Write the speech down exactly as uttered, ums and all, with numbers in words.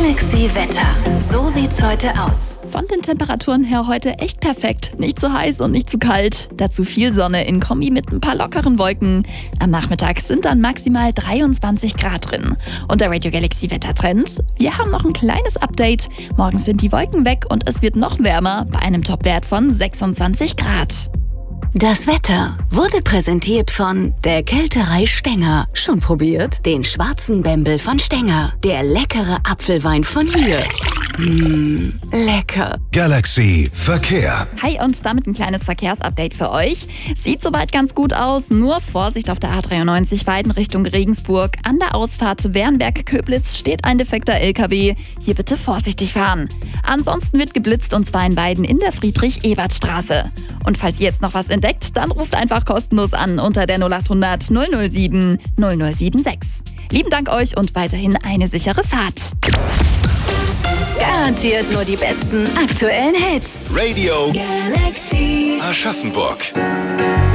Galaxy Wetter. So sieht's heute aus. Von den Temperaturen her heute echt perfekt. Nicht zu heiß und nicht zu kalt. Dazu viel Sonne in Kombi mit ein paar lockeren Wolken. Am Nachmittag sind dann maximal dreiundzwanzig Grad drin. Und der Radio Galaxy Wettertrend? Wir haben noch ein kleines Update. Morgen sind die Wolken weg und es wird noch wärmer bei einem Topwert von sechsundzwanzig Grad. Das Wetter wurde präsentiert von der Kälterei Stenger. Schon probiert? Den schwarzen Bembel von Stenger. Der leckere Apfelwein von hier. Mmh, lecker. Galaxy Verkehr. Hi und damit ein kleines Verkehrsupdate für euch. Sieht soweit ganz gut aus, nur Vorsicht auf der A dreiundneunzig Weiden Richtung Regensburg. An der Ausfahrt Wernberg-Köblitz steht ein defekter L K W. Hier bitte vorsichtig fahren. Ansonsten wird geblitzt und zwar in Weiden in der Friedrich-Ebert-Straße. Und falls ihr jetzt noch was entdeckt, dann ruft einfach kostenlos an unter der null acht hundert null null sieben null null sieben sechs. Lieben Dank euch und weiterhin eine sichere Fahrt. Garantiert nur die besten aktuellen Hits. Radio Galaxy Aschaffenburg.